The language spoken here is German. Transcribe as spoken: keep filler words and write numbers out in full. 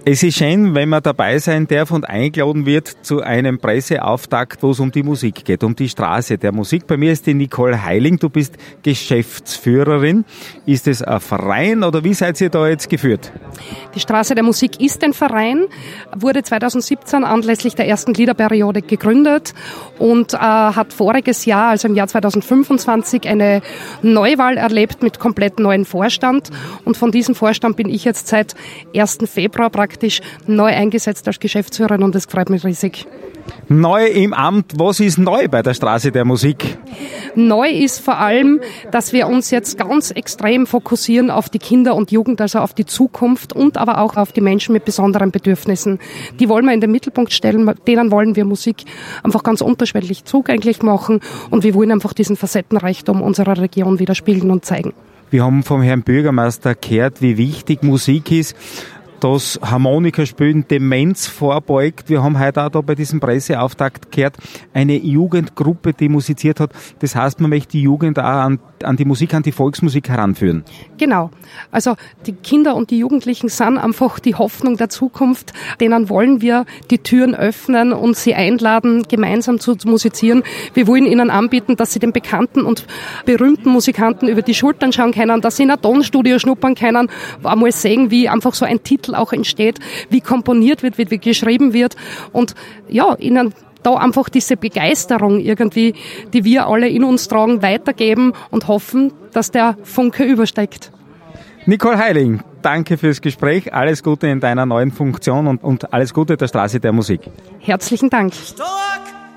Es ist schön, wenn man dabei sein darf und eingeladen wird zu einem Presseauftakt, wo es um die Musik geht, um die Straße der Musik. Bei mir ist die Nicole Heiling, du bist Geschäftsführerin. Ist es ein Verein oder wie seid ihr da jetzt geführt? Die Straße der Musik ist ein Verein, wurde zweitausendsiebzehn anlässlich der ersten Gliederperiode gegründet und äh, hat voriges Jahr, also im Jahr zweitausendfünfundzwanzig, eine Neuwahl erlebt mit komplett neuen Vorstand. Und von diesem Vorstand bin ich jetzt seit ersten Februar praktisch neu eingesetzt als Geschäftsführerin und das freut mich riesig. Neu im Amt, was ist neu bei der Straße der Musik? Neu ist vor allem, dass wir uns jetzt ganz extrem fokussieren auf die Kinder und Jugend, also auf die Zukunft und aber auch auf die Menschen mit besonderen Bedürfnissen. Die wollen wir in den Mittelpunkt stellen, denen wollen wir Musik einfach ganz unterschwellig zugänglich machen und wir wollen einfach diesen Facettenreichtum unserer Region widerspiegeln und zeigen. Wir haben vom Herrn Bürgermeister gehört, wie wichtig Musik ist, dass Harmonikaspielen Demenz vorbeugt. Wir haben heute auch da bei diesem Presseauftakt gehört, eine Jugendgruppe, die musiziert hat. Das heißt, man möchte die Jugend auch an, an die Musik, an die Volksmusik heranführen. Genau. Also die Kinder und die Jugendlichen sind einfach die Hoffnung der Zukunft. Denen wollen wir die Türen öffnen und sie einladen, gemeinsam zu musizieren. Wir wollen ihnen anbieten, dass sie den bekannten und berühmten Musikanten über die Schultern schauen können, dass sie in ein Tonstudio schnuppern können, einmal sehen, wie einfach so ein Titel auch entsteht, wie komponiert wird, wie, wie geschrieben wird und ja, ihnen da einfach diese Begeisterung irgendwie, die wir alle in uns tragen, weitergeben und hoffen, dass der Funke übersteigt. Nicole Heiling, danke fürs Gespräch, alles Gute in deiner neuen Funktion und, und alles Gute der Straße der Musik. Herzlichen Dank. Stark!